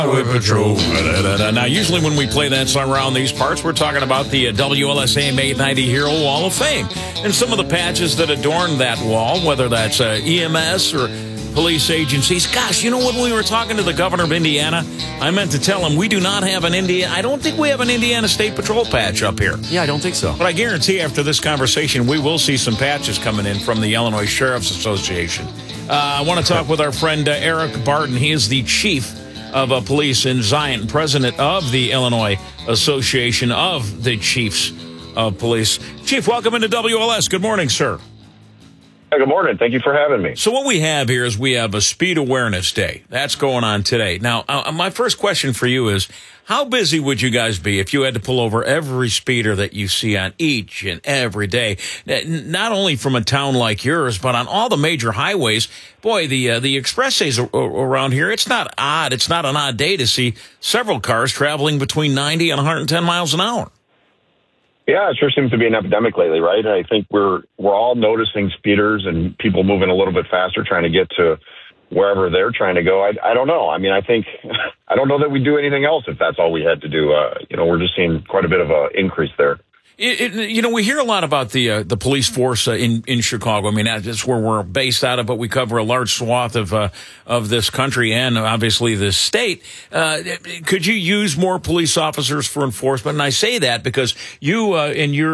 Highway Patrol. Now, usually when we play that song around these parts, we're talking about the WLSAM 890 Hero Wall of Fame. And some of the patches that adorn that wall, whether that's EMS or police agencies. Gosh, you know, when we were talking to the governor of Indiana, I meant to tell him we do not have I don't think we have an Indiana State Patrol patch up here. Yeah, I don't think so. But I guarantee after this conversation, we will see some patches coming in from the Illinois Sheriff's Association. I want to talk with our friend Eric Barton. He is the chief of police in Zion, president of the Illinois Association of the Chiefs of Police. Chief, welcome into WLS. Good morning, sir. Good morning. Thank you for having me. So what we have here is we have a Speed Awareness Day. That's going on today. Now, my first question for you is, how busy would you guys be if you had to pull over every speeder that you see on each and every day? Not only from a town like yours, but on all the major highways. Boy, the expressways around here, it's not odd. It's not an odd day to see several cars traveling between 90 and 110 miles an hour. Yeah, it sure seems to be an epidemic lately, right? I think we're all noticing speeders and people moving a little bit faster, trying to get to wherever they're trying to go. I don't know. I mean, I don't know that we do anything else if that's all we had to do. We're just seeing quite a bit of an increase there. We hear a lot about the police force in Chicago. I mean, that's where we're based out of, but we cover a large swath of this country and obviously this state. Could you use more police officers for enforcement? And I say that because you in your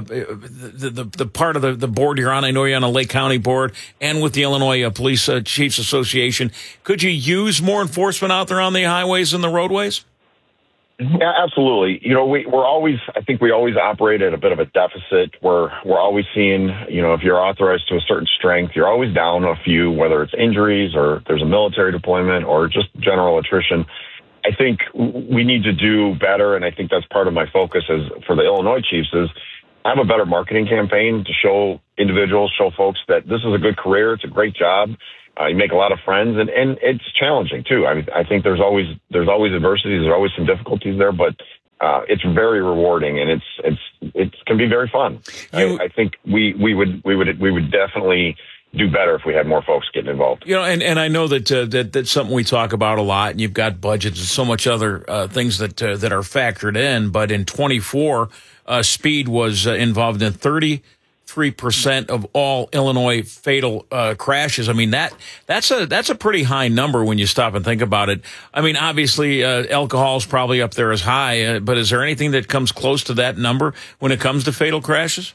the part of the board you're on, I know you're on a Lake County board, and with the Illinois Police Chiefs Association, could you use more enforcement out there on the highways and the roadways? Yeah, absolutely. You know, I think we always operate at a bit of a deficit where we're always seeing, if you're authorized to a certain strength, you're always down a few, whether it's injuries or there's a military deployment or just general attrition. I think we need to do better. And I think that's part of my focus for the Illinois Chiefs is have a better marketing campaign to show individuals, show folks that this is a good career. It's a great job. You make a lot of friends, and it's challenging too. I mean, I think there's always adversities, there's always some difficulties there, but it's very rewarding and it can be very fun. I think we would definitely do better if we had more folks getting involved. And I know that's something we talk about a lot, and you've got budgets and so much other things that are factored in. But in 24, speed was involved in 33% of all Illinois fatal crashes. I mean, that's a pretty high number when you stop and think about it. I mean, obviously, alcohol's probably up there as high, but is there anything that comes close to that number when it comes to fatal crashes?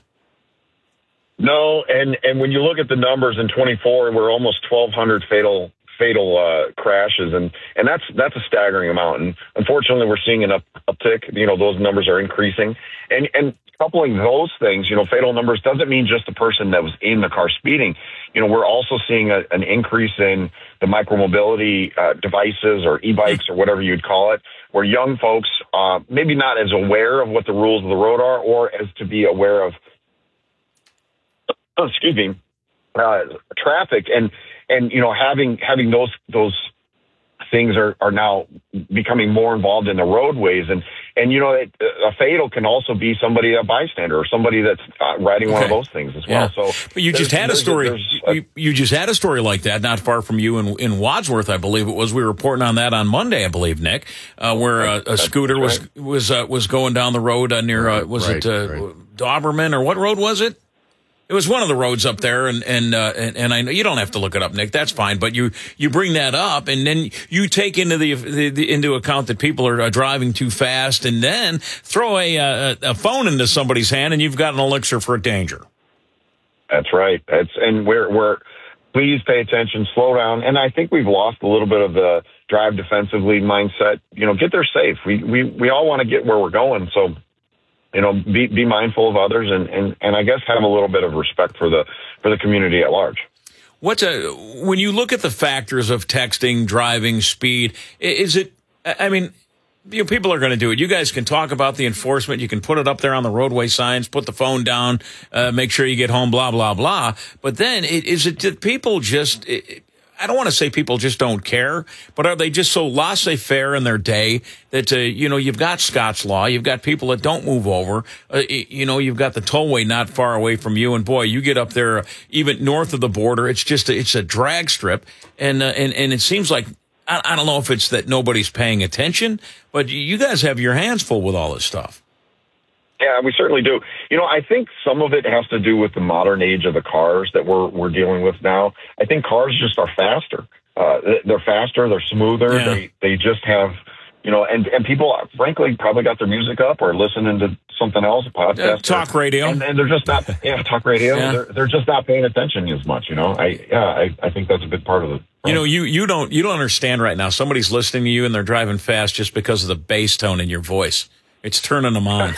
No, and when you look at the numbers in 24, we're almost 1,200 fatal crashes, and that's a staggering amount. And unfortunately, we're seeing an uptick. Those numbers are increasing, and coupling those things, fatal numbers doesn't mean just the person that was in the car speeding. We're also seeing an increase in the micromobility devices or e-bikes or whatever you'd call it, where young folks maybe not as aware of what the rules of the road are, or as to be aware of traffic and having those things are now becoming more involved in the roadways and a fatal can also be a bystander or somebody that's riding one of those things as well. Yeah. So, but you just had a story. You just had a story like that, not far from you in Wadsworth, I believe it was. We were reporting on that on Monday, I believe, Nick, where a scooter was going down the road near it Doberman or what road was it? It was one of the roads up there, and I know you don't have to look it up, Nick. That's fine. But you bring that up, and then you take into into account that people are driving too fast, and then throw a phone into somebody's hand, and you've got an elixir for danger. That's right. And we're please pay attention, slow down, and I think we've lost a little bit of the drive defensively mindset. Get there safe. We all want to get where we're going, so. Be mindful of others and I guess have a little bit of respect for the community at large. When you look at the factors of texting, driving, speed, is it, I mean, people are going to do it. You guys can talk about the enforcement. You can put it up there on the roadway signs, put the phone down, make sure you get home, blah, blah, blah. But then did people just, I don't want to say people just don't care, but are they just so laissez-faire in their day that, you've got Scott's Law, you've got people that don't move over, you've got the tollway not far away from you, and boy, you get up there even north of the border, it's a drag strip, and it seems like I don't know if it's that nobody's paying attention, but you guys have your hands full with all this stuff. Yeah, we certainly do. I think some of it has to do with the modern age of the cars that we're dealing with now. I think cars just are faster. They're faster. They're smoother. Yeah. They just have, and people, frankly, probably got their music up or listening to something else, a podcast. Talk radio. And they're just not, talk radio. Yeah. They're just not paying attention as much, I think that's a big part of it. You don't understand right now. Somebody's listening to you and they're driving fast just because of the bass tone in your voice. It's turning them on.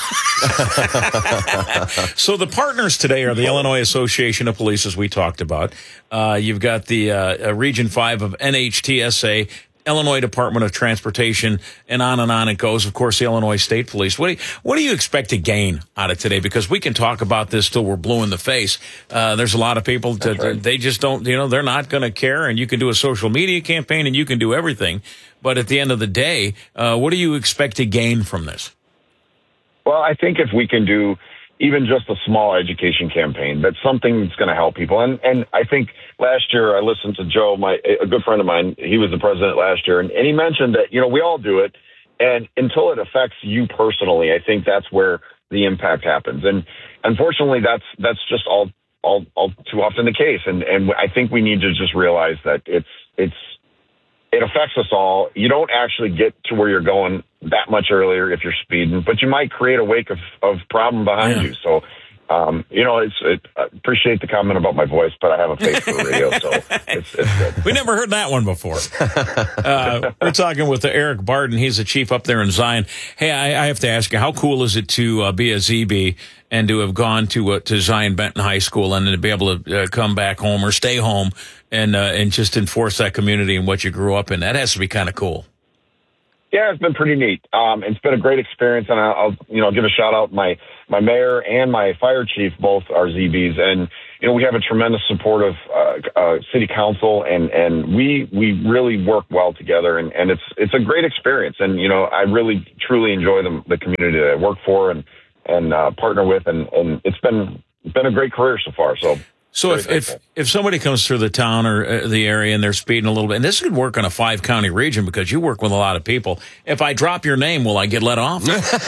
So the partners today are the Illinois Association of Police, as we talked about. You've got the Region 5 of NHTSA, Illinois Department of Transportation, and on it goes. Of course, the Illinois State Police. What do you expect to gain out of today? Because we can talk about this till we're blue in the face. There's a lot of people that they just don't, they're not going to care. And you can do a social media campaign and you can do everything. But at the end of the day, what do you expect to gain from this? Well, I think if we can do even just a small education campaign, that's something that's going to help people. And I think last year I listened to Joe, a good friend of mine. He was the president last year, and he mentioned that, we all do it. And until it affects you personally, I think that's where the impact happens. And unfortunately, that's just all too often the case. And I think we need to just realize that it affects us all. You don't actually get to where you're going that much earlier if you're speeding, but you might create a wake of problem behind you. So, I appreciate the comment about my voice, but I have a face for radio, so it's good. We never heard that one before. We're talking with Eric Barden. He's the chief up there in Zion. Hey, I have to ask you, how cool is it to be a ZB and to have gone to Zion Benton High School and to be able to come back home or stay home and just enforce that community and what you grew up in? That has to be kind of cool. Yeah, it's been pretty neat. It's been a great experience, and I'll give a shout out. My mayor and my fire chief both are ZBs, and we have a tremendous supportive city council, and we really work well together, and it's a great experience. And I really truly enjoy the community that I work for and partner with, and it's been a great career so far. So if somebody comes through the town or the area and they're speeding a little bit, and this could work on a 5-county region because you work with a lot of people. If I drop your name, will I get let off?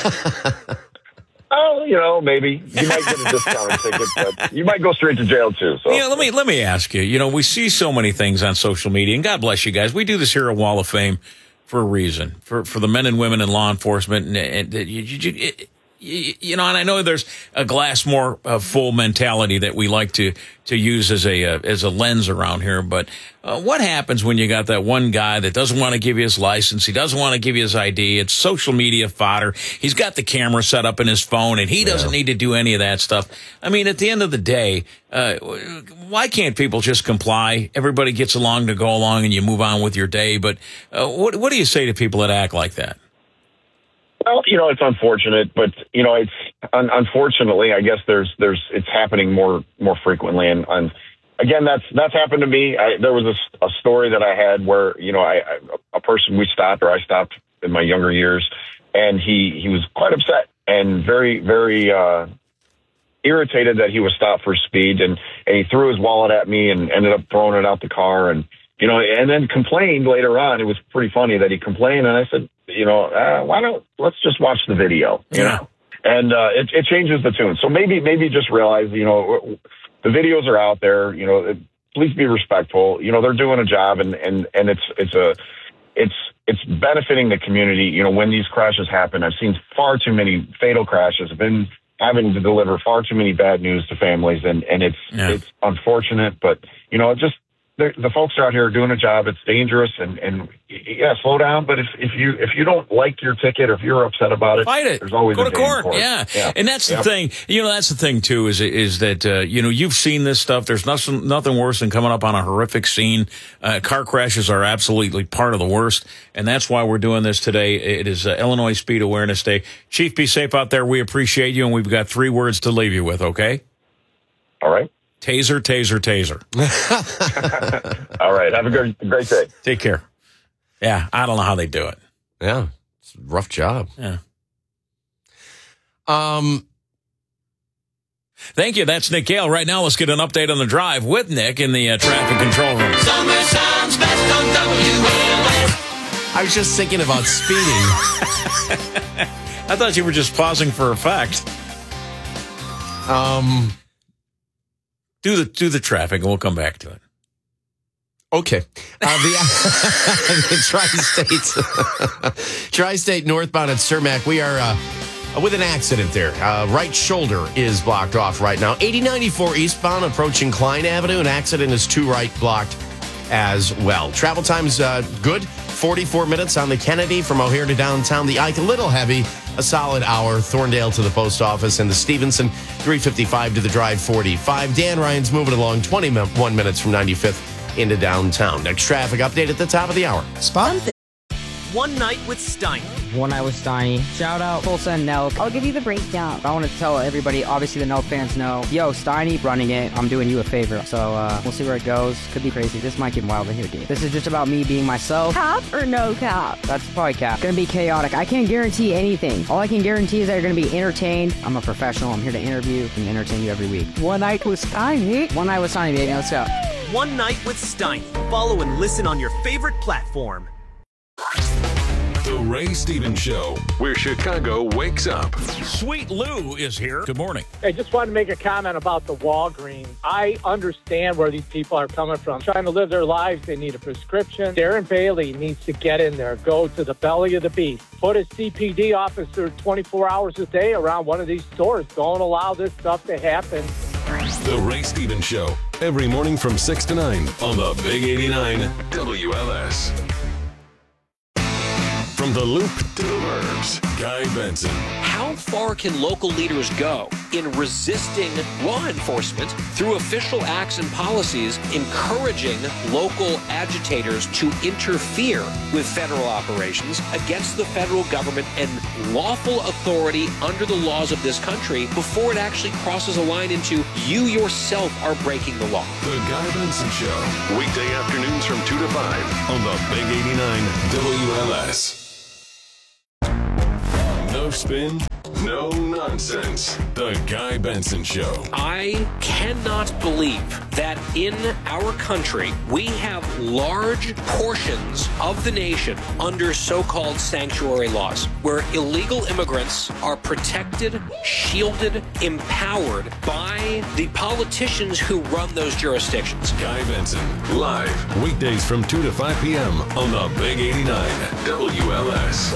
Oh, maybe you might get a discounted ticket, but you might go straight to jail too. So let me ask you. We see so many things on social media, and God bless you guys. We do this here at Wall of Fame for a reason, for the men and women in law enforcement, and and I know there's a glass more full mentality that we like to use as a lens around here. But what happens when you got that one guy that doesn't want to give you his license? He doesn't want to give you his ID. It's social media fodder. He's got the camera set up in his phone, and he doesn't need to do any of that stuff. I mean, at the end of the day, why can't people just comply? Everybody gets along to go along, and you move on with your day. But what do you say to people that act like that? Well, it's unfortunate, but it's unfortunately, I guess it's happening more frequently, and again, that's happened to me. There was a story that I had where a person I stopped in my younger years, and he was quite upset and very very irritated that he was stopped for speed, and he threw his wallet at me and ended up throwing it out the car, and then complained later on. It was pretty funny that he complained, and I said, let's just watch the video, and it changes the tune. So maybe just realize, the videos are out there, please be respectful. They're doing a job, and it's benefiting the community. When these crashes happen, I've seen far too many fatal crashes. I've been having to deliver far too many bad news to families, and it's unfortunate, but the folks are out here doing a job. It's dangerous, and slow down. But if you don't like your ticket, or if you're upset about it, fight it. There's always go to court. Yeah, and that's the thing. That's the thing too. Is that you've seen this stuff. There's nothing worse than coming up on a horrific scene. Car crashes are absolutely part of the worst, and that's why we're doing this today. It is Illinois Speed Awareness Day. Chief, be safe out there. We appreciate you, and we've got 3 words to leave you with. Okay. All right. Taser, taser, taser. All right. Have a great day. Take care. Yeah, I don't know how they do it. Yeah, it's a rough job. Yeah. Thank you. That's Nick Gale. Right now, let's get an update on the drive with Nick in the traffic control room. Summer sounds best on WLS. I was just thinking about speeding. I thought you were just pausing for effect. Do the traffic, and we'll come back to it. Okay. The Tri-State northbound at Cermak. We are with an accident there. Right shoulder is blocked off right now. 8094 eastbound approaching Klein Avenue. An accident is 2 right blocked as well. Travel time's good. 44 minutes on the Kennedy from O'Hare to downtown. The Ike, a little heavy. A solid hour. Thorndale to the post office. And the Stevenson, 355 to the Drive 45. Dan Ryan's moving along 21 minutes from 95th into downtown. Next traffic update at the top of the hour. Spot. One Night with Steiny. One Night with Steiny. Shout out Tulsa and Nelk. I'll give you the breakdown. I want to tell everybody, obviously the Nelk fans know, yo, Steiny running it. I'm doing you a favor. So we'll see where it goes. Could be crazy. This might get wild in here, dude. This is just about me being myself. Cap or no cap? That's probably cap. Gonna be chaotic. I can't guarantee anything. All I can guarantee is that you're gonna be entertained. I'm a professional. I'm here to interview and entertain you every week. One Night with Steiny. One Night with Steiny, baby. Let's go. One Night with Steiny. Follow and listen on your favorite platform. The Ray Stevens Show, where Chicago wakes up. Sweet Lou is here. Good morning. I just wanted to make a comment about the Walgreens. I understand where these people are coming from. Trying to live their lives, they need a prescription. Darren Bailey needs to get in there, go to the belly of the beast. Put a CPD officer 24 hours a day around one of these stores. Don't allow this stuff to happen. The Ray Stevens Show, every morning from 6 to 9 on the Big 89 WLS. From the Loop to the Burbs, Guy Benson. How far can local leaders go in resisting law enforcement through official acts and policies, encouraging local agitators to interfere with federal operations against the federal government and lawful authority under the laws of this country before it actually crosses a line into you yourself are breaking the law? The Guy Benson Show, weekday afternoons from 2 to 5 on the Big 89 WLS. No spin, no nonsense. The Guy Benson Show. I cannot believe that in our country we have large portions of the nation under so-called sanctuary laws, where illegal immigrants are protected, shielded, empowered by the politicians who run those jurisdictions. Guy Benson, live, weekdays from 2 to 5 p.m. on the Big 89 WLS.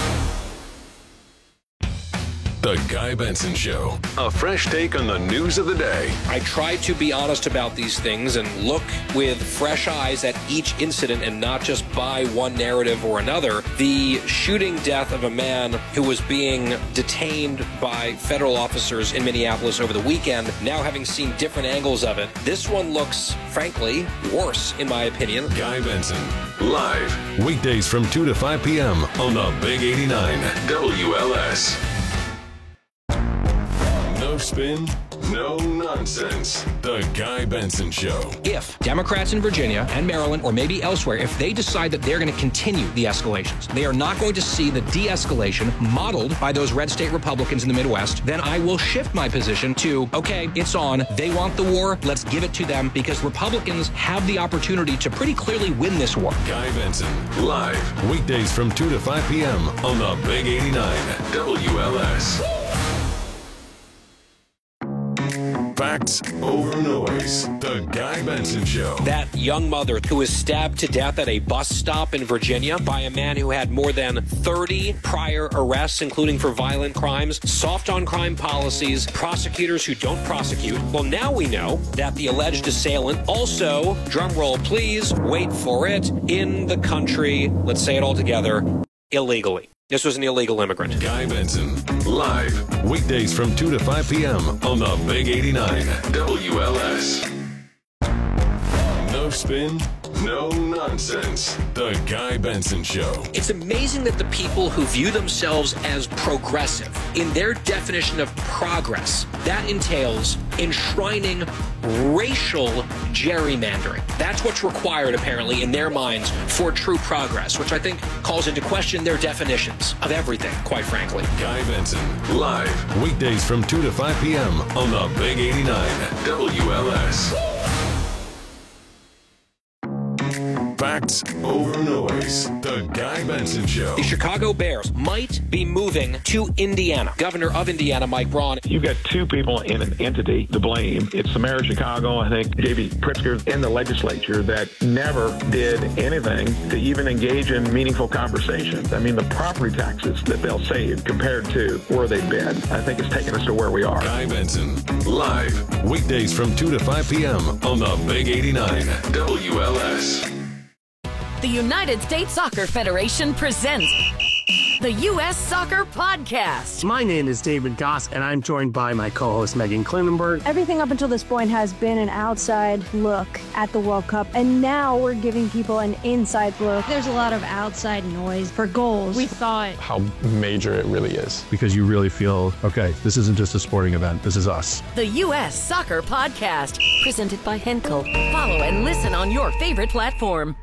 The Guy Benson Show. A fresh take on the news of the day. I try to be honest about these things and look with fresh eyes at each incident and not just buy one narrative or another. The shooting death of a man who was being detained by federal officers in Minneapolis over the weekend, now having seen different angles of it, this one looks, frankly, worse, in my opinion. Guy Benson, live, weekdays from 2 to 5 p.m. on the Big 89 WLS. No spin, no nonsense. The Guy Benson Show. If Democrats in Virginia and Maryland, or maybe elsewhere, if they decide that they're going to continue the escalations, they are not going to see the de-escalation modeled by those red state Republicans in the Midwest, then I will shift my position to, okay, it's on. They want the war. Let's give it to them, because Republicans have the opportunity to pretty clearly win this war. Guy Benson, live, weekdays from 2 to 5 p.m. on the Big 89 WLS. Facts over noise. The Guy Benson Show. That young mother who was stabbed to death at a bus stop in Virginia by a man who had more than 30 prior arrests, including for violent crimes, soft on crime policies, prosecutors who don't prosecute. Well, now we know that the alleged assailant also, drumroll please, wait for it, in the country, let's say it all together, illegally. This was an illegal immigrant. Guy Benson, live, weekdays from 2 to 5 p.m. on the Big 89 WLS. No spin, no nonsense. The Guy Benson Show. It's amazing that the people who view themselves as progressive, in their definition of progress, that entails enshrining racial gerrymandering. That's what's required, apparently, in their minds for true progress, which I think calls into question their definitions of everything, quite frankly. Guy Benson, live, weekdays from 2 to 5 p.m. on the Big 89 WLS. Facts over noise. The Guy Benson Show. The Chicago Bears might be moving to Indiana. Governor of Indiana, Mike Braun. You've got two people in an entity to blame. It's the mayor of Chicago, I think, J.B. Pritzker, in the legislature that never did anything to even engage in meaningful conversations. I mean, the property taxes that they'll save compared to where they've been, I think it's taken us to where we are. Guy Benson, live, weekdays from 2 to 5 p.m. on the Big 89 WLS. The United States Soccer Federation presents the U.S. Soccer Podcast. My name is David Goss, and I'm joined by my co-host Megan Klinenberg. Everything up until this point has been an outside look at the World Cup, and now we're giving people an inside look. There's a lot of outside noise for goals. We thought how major it really is. Because you really feel, okay, this isn't just a sporting event, this is us. The U.S. Soccer Podcast, presented by Henkel. Follow and listen on your favorite platform.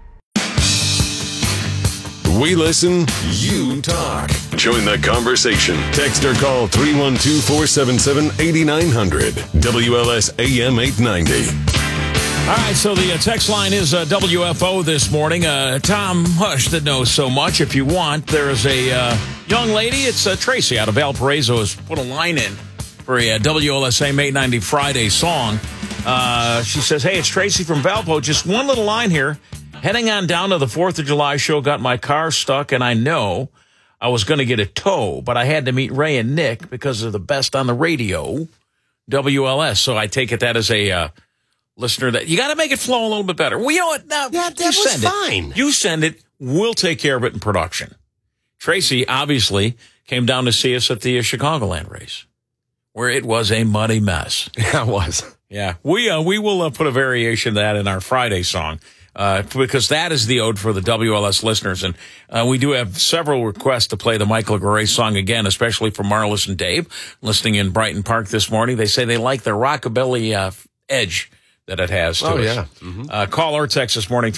We listen, you talk. Join the conversation. Text or call 312-477-8900. WLS AM 890. All right, so the text line is WFO this morning. Tom Hush that knows so much. If you want, there's a young lady. It's Tracy out of Valparaiso has put a line in for a WLS AM 890 Friday song. She says, hey, it's Tracy from Valpo. Just one little line here. Heading on down to the 4th of July show, got my car stuck, and I know I was going to get a tow, but I had to meet Ray and Nick because of the best on the radio, WLS. So I take it that as a listener that you got to make it flow a little bit better. Well, you know what? Now, that was fine. You send it. We'll take care of it in production. Tracy obviously came down to see us at the Chicagoland race, where it was a muddy mess. Yeah, it was. Yeah, we will put a variation of that in our Friday song. Because that is the ode for the WLS listeners. And we do have several requests to play the Michael Gray song again, especially from Marlis and Dave, listening in Brighton Park this morning. They say they like the rockabilly edge that it has to us. Yeah. Mm-hmm. Call or text this morning,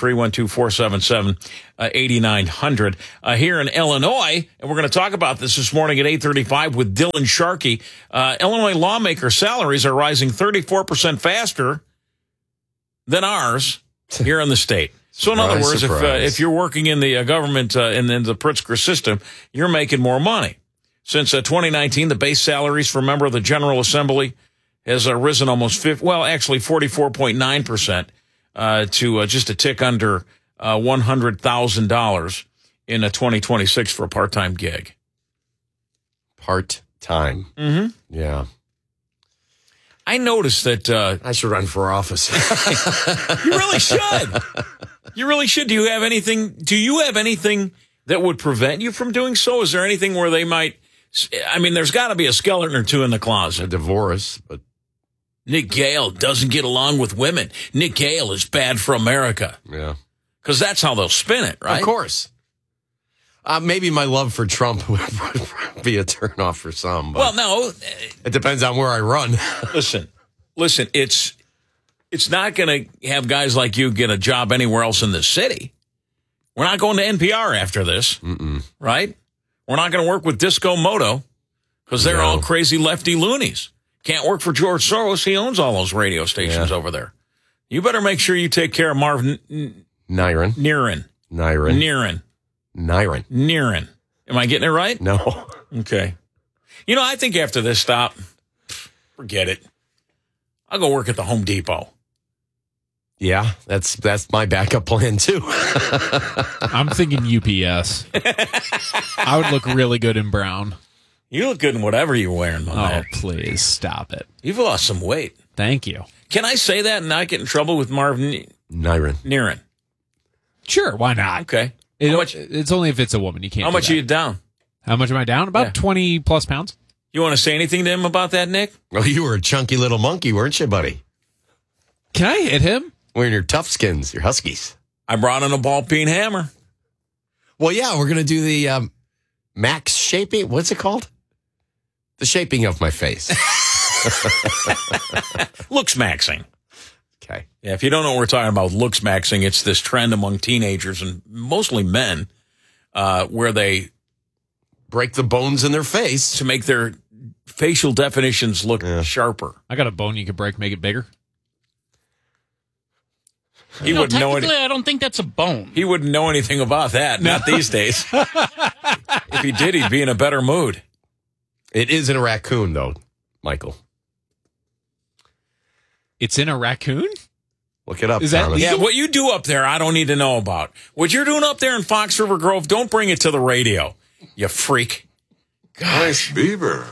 312-477-8900. Here in Illinois, and we're going to talk about this morning at 8:35 with Dylan Sharkey. Illinois lawmaker salaries are rising 34% faster than ours here in the state. So in other words, if you're working in the government in the Pritzker system, you're making more money. Since 2019, the base salaries for a member of the General Assembly has risen almost 44.9% to just a tick under $100,000 in 2026 for a part-time gig. Part-time. Mm-hmm. Yeah. I noticed that I should run for office. You really should. You really should. Do you have anything that would prevent you from doing so? Is there anything where they might? I mean, there's got to be a skeleton or two in the closet. A divorce, but Nick Gale doesn't get along with women. Nick Gale is bad for America. Yeah, because that's how they'll spin it, right? Of course. Maybe my love for Trump would be a turnoff for some. But well, no. It depends on where I run. Listen. It's not going to have guys like you get a job anywhere else in the city. We're not going to NPR after this, right? We're not going to work with Disco Moto because they're all crazy lefty loonies. Can't work for George Soros. He owns all those radio stations over there. You better make sure you take care of Marv Niren. Am I getting it right? No. Okay. You know, I think after this stop, forget it. I'll go work at the Home Depot. Yeah, that's my backup plan, too. I'm thinking UPS. I would look really good in brown. You look good in whatever you're wearing, my man. Please, stop it. You've lost some weight. Thank you. Can I say that and not get in trouble with Marvin Niren? Sure, why not? Okay. It's only if it's a woman. You can't. How much are you down? How much am I down? About 20 plus pounds. You want to say anything to him about that, Nick? Well, you were a chunky little monkey, weren't you, buddy? Can I hit him? Wearing your tough skins, your huskies. I brought in a ball-peen hammer. Well, yeah, we're going to do the max shaping. What's it called? The shaping of my face. Looks maxing. Okay. Yeah, if you don't know what we're talking about, looks maxing, it's this trend among teenagers and mostly men where they break the bones in their face to make their facial definitions look sharper. I got a bone you could break, make it bigger. He wouldn't know technically, I don't think that's a bone. He wouldn't know anything about that. Not these days. If he did, he'd be in a better mood. It is in a raccoon, though, Michael. It's in a raccoon? Look it up. Is that Thomas. Yeah, what you do up there, I don't need to know about. What you're doing up there in Fox River Grove, don't bring it to the radio, you freak. Nice beaver.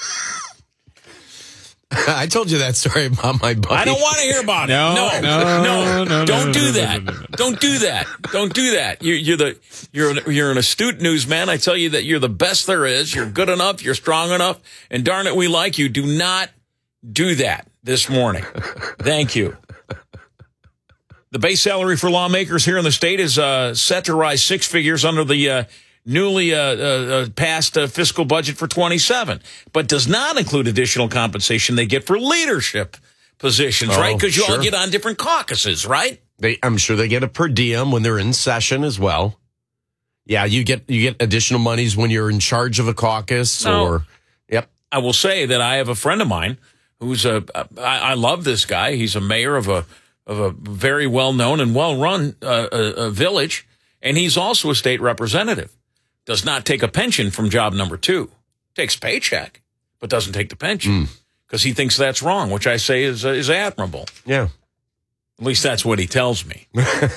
I told you that story about my buddy. I don't want to hear about it. No. Don't do that. Don't do that. Don't do that. You're an astute newsman. I tell you that you're the best there is. You're good enough. You're strong enough. And darn it, we like you. Do not do that this morning. Thank you. The base salary for lawmakers here in the state is set to rise 6 figures under the newly passed fiscal budget for 27, but does not include additional compensation they get for leadership positions, right? Because you all get on different caucuses, right? I'm sure they get a per diem when they're in session as well. Yeah, you get additional monies when you're in charge of a caucus. Yep. I will say that I have a friend of mine who's I love this guy. He's a mayor of a very well-known and well-run village, and he's also a state representative. Does not take a pension from job number 2. Takes paycheck, but doesn't take the pension because he thinks that's wrong, which I say is admirable. Yeah. At least that's what he tells me.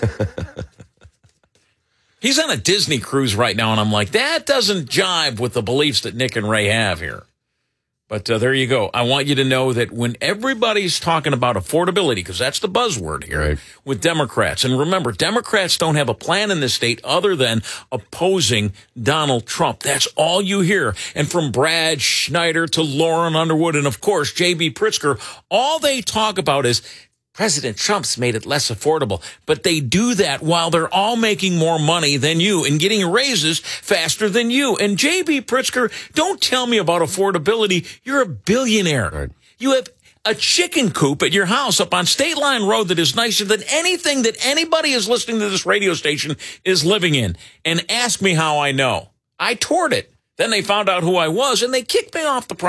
He's on a Disney cruise right now, and I'm like, that doesn't jive with the beliefs that Nick and Ray have here. But there you go. I want you to know that when everybody's talking about affordability, because that's the buzzword here with Democrats, and remember, Democrats don't have a plan in this state other than opposing Donald Trump. That's all you hear. And from Brad Schneider to Lauren Underwood and, of course, J.B. Pritzker, all they talk about is President Trump's made it less affordable, but they do that while they're all making more money than you and getting raises faster than you. And J.B. Pritzker, don't tell me about affordability. You're a billionaire. Right. You have a chicken coop at your house up on State Line Road that is nicer than anything that anybody is listening to this radio station is living in. And ask me how I know. I toured it. Then they found out who I was, and they kicked me off the property.